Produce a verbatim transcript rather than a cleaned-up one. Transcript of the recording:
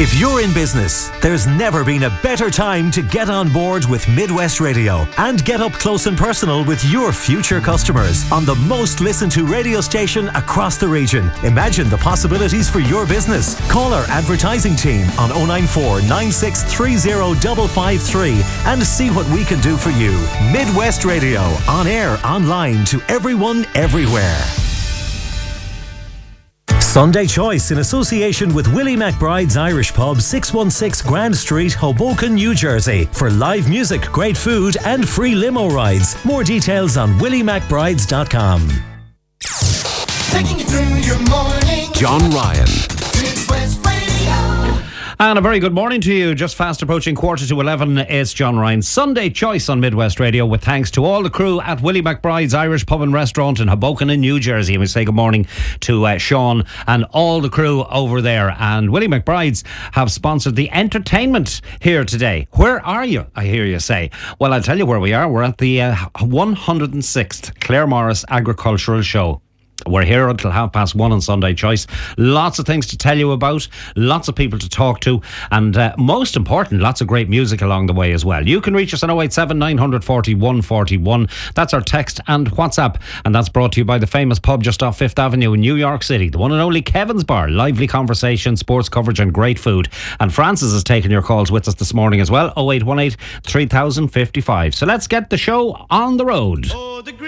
If you're in business, there's never been a better time to get on board with Midwest Radio and get up close and personal with your future customers on the most listened to radio station across the region. Imagine the possibilities for your business. Call our advertising team on oh nine four, nine six three oh, five five three and see what we can do for you. Midwest Radio, on air, online, to everyone, everywhere. Sunday Choice in association with Willie McBride's Irish Pub, six one six Grand Street, Hoboken, New Jersey, for live music, great food and free limo rides. More details on willie mcbrides dot com. Taking you through your morning. John Ryan. Midwest Radio. And a very good morning to you. Just fast approaching quarter to eleven. It's John Ryan's Sunday Choice on Midwest Radio, with thanks to all the crew at Willie McBride's Irish Pub and Restaurant in Hoboken in New Jersey. And we say good morning to uh, Sean and all the crew over there. And Willie McBride's have sponsored the entertainment here today. Where are you, I hear you say? Well, I'll tell you where we are. We're at the uh, one hundred sixth Clare Morris Agricultural Show. We're here until half past one on Sunday Choice. Lots of things to tell you about, lots of people to talk to, and uh, most important, lots of great music along the way as well. You can reach us on oh eight seven, nine four one, four one. That's our text and WhatsApp, and that's brought to you by the famous pub just off Fifth Avenue in New York City, the one and only Kevin's Bar. Lively conversation, sports coverage and great food. And Francis has taken your calls with us this morning as well, oh eight one eight, three thousand fifty-five. So let's get the show on the road.